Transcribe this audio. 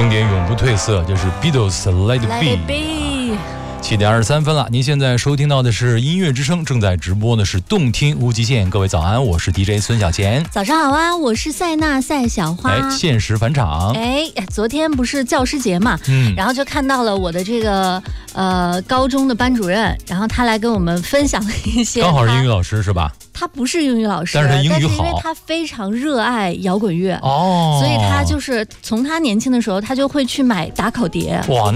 经典永不褪色，就是 Beatles Let It Be。7:23了，您现在收听到的是音乐之声，正在直播的是动听无极限。各位早安，我是 DJ 孙小钱。 早上好啊，我是赛娜赛小花。 限时返场。 昨天不是教师节嘛，然后就看到了我的这个高中的班主任，然后他来跟我们分享了一些。 刚好是英语老师是吧？ 他不是英语老师， 但是他英语好， 因为他非常热爱摇滚乐所以他就是从他年轻的时候，他就会去买打口碟。 哇，